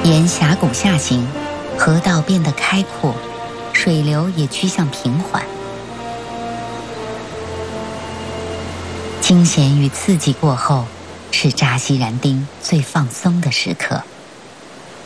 沿峡谷下行，河道变得开阔，水流也趋向平缓。惊险与刺激过后，是扎西然丁最放松的时刻。